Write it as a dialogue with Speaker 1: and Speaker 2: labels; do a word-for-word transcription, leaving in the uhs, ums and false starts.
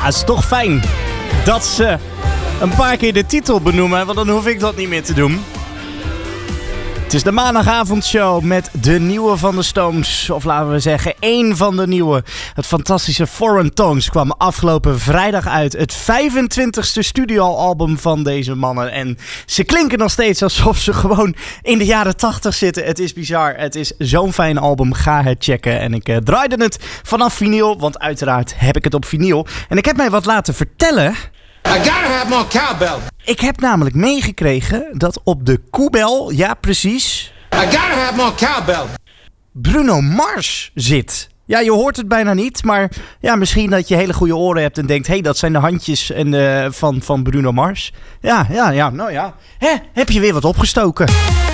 Speaker 1: het is toch fijn dat ze een paar keer de titel benoemen, want dan hoef ik dat niet meer te doen. Het is de maandagavondshow met de nieuwe van de Stones. Of laten we zeggen, één van de nieuwe. Het fantastische Foreign Tongues kwam afgelopen vrijdag uit. Het vijfentwintigste studioalbum van deze mannen. En ze klinken nog steeds alsof ze gewoon in de jaren tachtig zitten. Het is bizar. Het is zo'n fijn album. Ga het checken. En ik uh, draaide het vanaf vinyl. Want uiteraard heb ik het op vinyl. En ik heb mij wat laten vertellen.
Speaker 2: I gotta have more cowbell.
Speaker 1: Ik heb namelijk meegekregen dat op de koebel, ja precies,
Speaker 2: I gotta have more cowbell.
Speaker 1: Bruno Mars zit. Ja, je hoort het bijna niet, maar ja, misschien dat je hele goede oren hebt en denkt, hé, hey, dat zijn de handjes en, uh, van, van Bruno Mars. Ja, ja, ja, nou ja. Hè, heb je weer wat opgestoken.